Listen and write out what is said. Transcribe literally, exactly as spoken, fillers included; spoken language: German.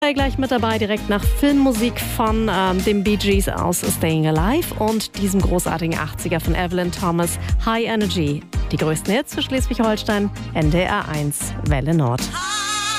Coldplay gleich mit dabei, direkt nach Filmmusik von ähm, den Bee Gees aus Staying Alive und diesem großartigen achtziger von Evelyn Thomas, High Energy. Die größten Hits für Schleswig-Holstein, N D R eins, Welle Nord.